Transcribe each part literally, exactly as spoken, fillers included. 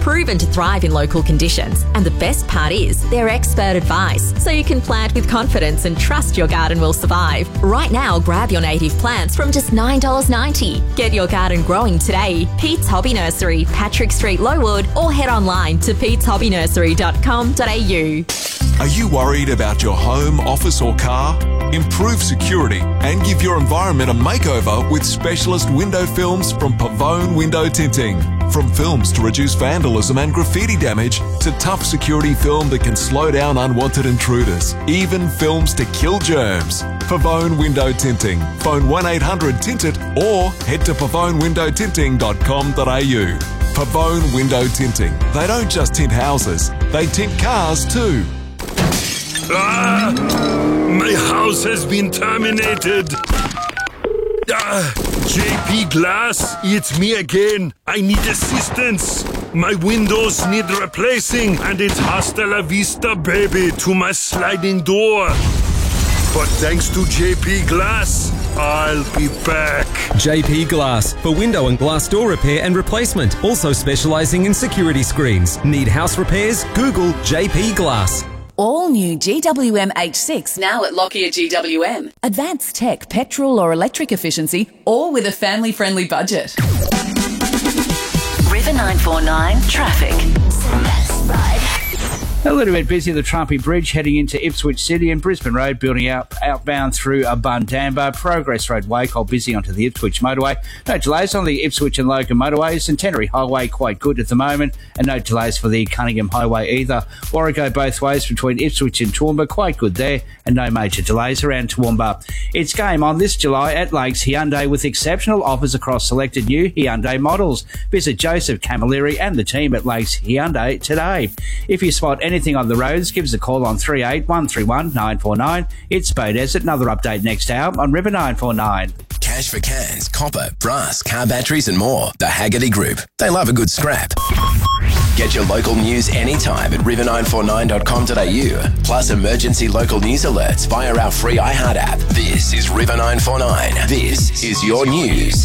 proven to thrive in local conditions. And the best part is, they're expert advice, so you can plant with confidence and trust your garden will survive. Right now, grab your native plants from just nine dollars ninety. Get your garden growing today. Pete's Hobby Nursery, Patrick Street, Lowood, or head online to petes hobby nursery dot com dot a u. Are you worried about your home, office or car? Improve security and give your environment a makeover with specialist window films from Pavone Window Tinting. From films to reduce vandalism and graffiti damage to tough security film that can slow down unwanted intruders, even films to kill germs. Pavone Window Tinting. Phone one eight hundred tint it or head to pavone window tinting dot com dot a u. Pavone Window Tinting. They don't just tint houses, they tint cars too. Ah, my house has been terminated. Ah, J P Glass, it's me again. I need assistance. My windows need replacing, and it's hasta la vista, baby, to my sliding door. But thanks to J P Glass, I'll be back. J P Glass, for window and glass door repair and replacement. Also specialising in security screens. Need house repairs? Google J P Glass. All new G W M H six now at Lockyer G W M. Advanced tech, petrol or electric efficiency, all with a family-friendly budget. River nine four nine traffic. A little bit busy, the Trumpy Bridge heading into Ipswich City and Brisbane Road building out outbound through Bundamba. Progress Road Wacol busy onto the Ipswich motorway. No delays on the Ipswich and Logan motorways. Centenary Highway quite good at the moment, and no delays for the Cunningham Highway either. Warrego both ways between Ipswich and Toowoomba, quite good there, and no major delays around Toowoomba. It's game on this July at Lakes Hyundai with exceptional offers across selected new Hyundai models. Visit Joseph Camilleri and the team at Lakes Hyundai today. If you spot any anything on the roads, give us a call on three eight one three one nine four nine. It's Bow Desert. Another update next hour on River nine four nine. Cash for cans, copper, brass, car batteries and more. The Haggerty Group. They love a good scrap. Get your local news anytime at river nine four nine dot com dot a u. Plus emergency local news alerts via our free iHeart app. This is River nine four nine. This is your news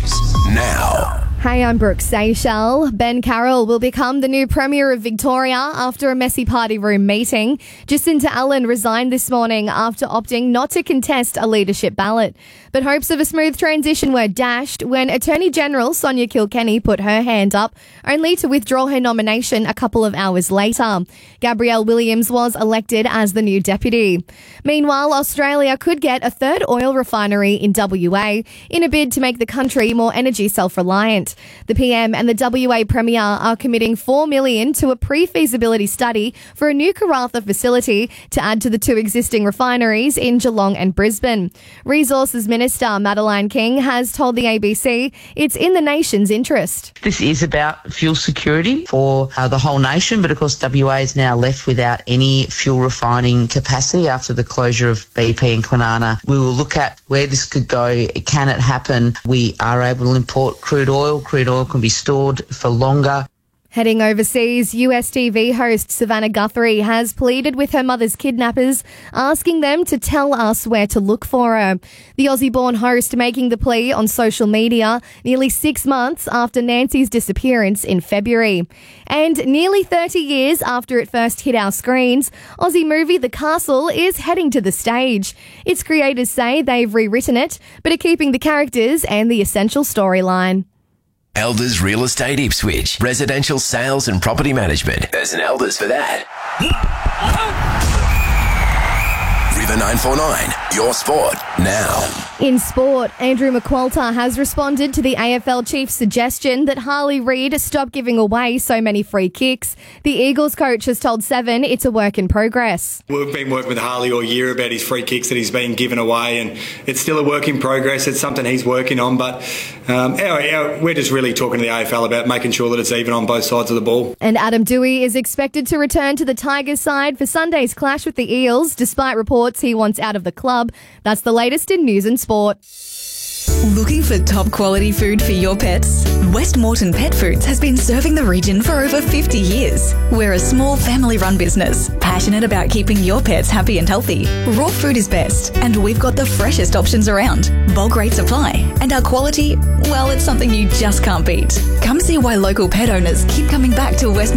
now. Hey, I'm Brooke Seychelles. Ben Carroll will become the new Premier of Victoria after a messy party room meeting. Jacinta Allen resigned this morning after opting not to contest a leadership ballot. But hopes of a smooth transition were dashed when Attorney General Sonia Kilkenny put her hand up, only to withdraw her nomination a couple of hours later. Gabrielle Williams was elected as the new deputy. Meanwhile, Australia could get a third oil refinery in W A in a bid to make the country more energy self-reliant. The P M and the W A Premier are committing four million dollars to a pre-feasibility study for a new Karratha facility to add to the two existing refineries in Geelong and Brisbane. Resources Minister Madeleine King has told the A B C it's in the nation's interest. This is about fuel security for uh, the whole nation, but of course W A is now left without any fuel refining capacity after the closure of B P and Kwinana. We will look at where this could go. Can it happen? We are able to import crude oil. Crude oil can be stored for longer. Heading overseas, U S T V host Savannah Guthrie has pleaded with her mother's kidnappers, asking them to tell us where to look for her. The Aussie-born host making the plea on social media nearly six months after Nancy's disappearance in February. And nearly thirty years after it first hit our screens, Aussie movie The Castle is heading to the stage. Its creators say they've rewritten it, but are keeping the characters and the essential storyline. Elders Real Estate Ipswich. Residential sales and property management. There's an Elders for that. River nine four nine. Your sport now. In sport, Andrew McQualter has responded to the A F L chief's suggestion that Harley Reid stop giving away so many free kicks. The Eagles coach has told Seven it's a work in progress. We've been working with Harley all year about his free kicks that he's been given away, and it's still a work in progress. It's something he's working on, but um, our, our, we're just really talking to the A F L about making sure that it's even on both sides of the ball. And Adam Dewey is expected to return to the Tigers side for Sunday's clash with the Eels, despite reports he wants out of the club. That's the latest in news and sport. Looking for top quality food for your pets? West Moreton Pet Foods has been serving the region for over fifty years. We're a small family-run business, passionate about keeping your pets happy and healthy. Raw food is best, and we've got the freshest options around. Bulk rate supply, and our quality, well, it's something you just can't beat. Come see why local pet owners keep coming back to West